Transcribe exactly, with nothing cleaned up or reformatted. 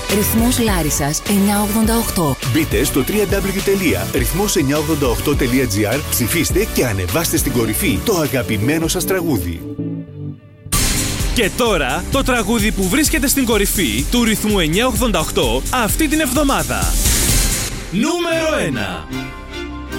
Ρυθμός Λάρισσας εννιακόσια ογδόντα οκτώ. Μπείτε στο double-u double-u double-u τελεία ρυθμός εννιακόσια ογδόντα οκτώ τελεία τζι άρ, ψηφίστε και ανεβάστε στην κορυφή το αγαπημένο σας τραγούδι. Και τώρα το τραγούδι που βρίσκεται στην κορυφή του ρυθμού εννιακόσια ογδόντα οκτώ αυτή την εβδομάδα. Νούμερο ένα.